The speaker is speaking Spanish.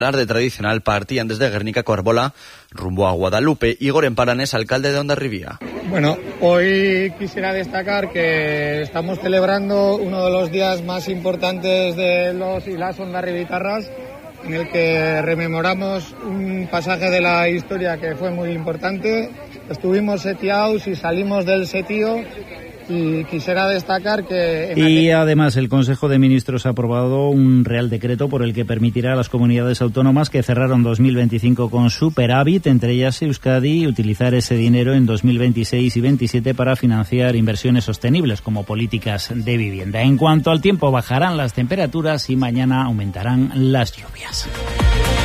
de tradicional partían desde Guernica Corbola rumbo a Guadalupe. Igor Emparanes, alcalde de Hondarribia. Bueno, hoy quisiera destacar que estamos celebrando uno de los días más importantes de los y las hondarribitarras, en el que rememoramos un pasaje de la historia que fue muy importante. Estuvimos setiados y salimos del setío. Y quisiera destacar que... además el Consejo de Ministros ha aprobado un Real Decreto por el que permitirá a las comunidades autónomas que cerraron 2025 con superávit, entre ellas Euskadi, utilizar ese dinero en 2026 y 2027 para financiar inversiones sostenibles como políticas de vivienda. En cuanto al tiempo, bajarán las temperaturas y mañana aumentarán las lluvias.